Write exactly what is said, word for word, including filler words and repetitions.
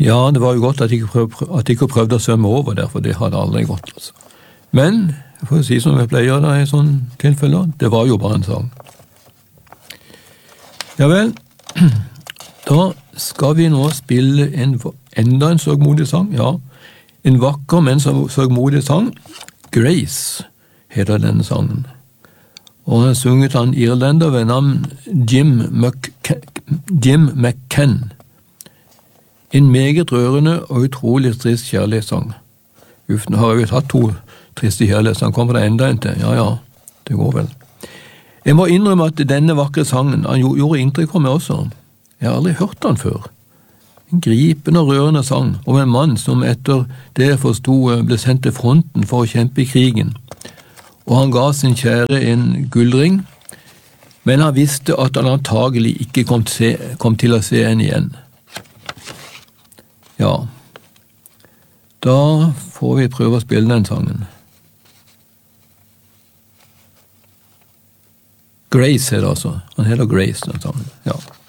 Ja, det var jo godt at jeg ikke prøvde, at jeg ikke prøvde å svømme over der, for det hadde aldri gått. Altså. Men, for å si som jeg pleier da i sånne tilfeller, det var jo bare en sang. Ja vel, da skal vi nå spille en, enda en sørgmodig sang, ja. En vakker, men sørgmodig sang. Grace heter denne sangen. Og han har sunget av en irlender ved navn Jim, Mc, Jim McCann. En meget rørende og utrolig trist kjærlighetssang. Uff, nå har jeg jo tatt to triste kjærlighetssanger, kommer det enda en til? Ja, ja, det går vel. Jeg må innrømme at denne vakre sangen, han gjorde inntrykk på meg også. Jeg har aldri hørt den før. En gripende og rørende sang om en mann som etter det jeg forstod ble sendt til fronten for å kjempe i krigen. Og han ga sin kjære en gullring, men han visste at han antagelig ikke kom til, se, kom til å se henne igjen. Ja, da får vi prøve å spille den sangen. Grace er det altså. Han heter Grace, den sangen. Ja.